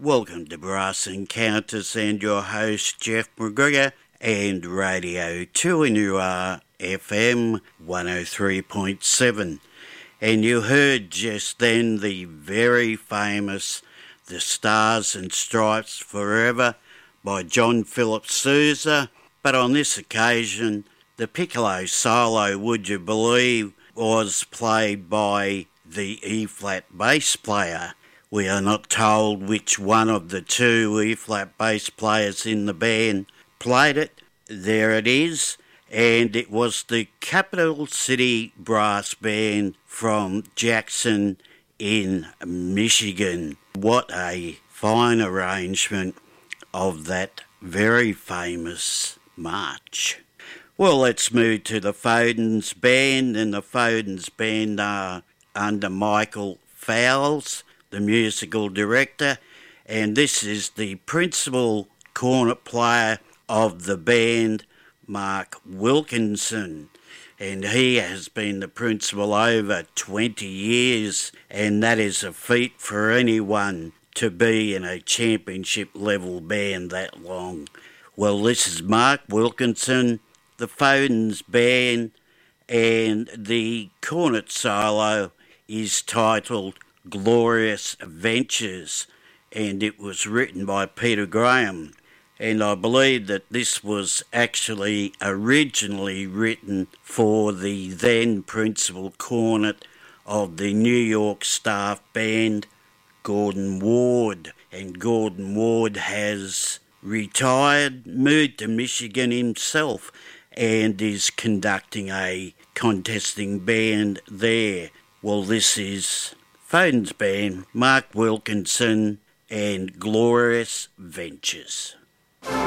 Welcome to Brass Encounters and your host Jeff McGregor and Radio 2NUR FM 103.7. And you heard just then the very famous The Stars and Stripes Forever by John Philip Sousa. But on this occasion, the piccolo solo, would you believe, was played by the E-flat bass player. We are not told which one of the two E-flat bass players in the band played it. There it is. And it was the Capital City Brass Band from Jackson in Michigan. What a fine arrangement of that very famous march. Well, let's move to the Fodens Band, and the Fodens Band are under Michael Fowles, the musical director, and this is the principal cornet player of the band, Mark Wilkinson, and he has been the principal over 20 years, and that is a feat for anyone to be in a championship level band that long. Well, this is Mark Wilkinson, the Fodens Band, and the cornet solo is titled Glorious Ventures, and it was written by Peter Graham. And I believe that this was actually originally written for the then principal cornet of the New York staff band, Gordon Ward. And Gordon Ward has retired, moved to Michigan himself, and is conducting a contesting band there. Well, this is Fodens Band, Mark Wilkinson, and Glorious Ventures.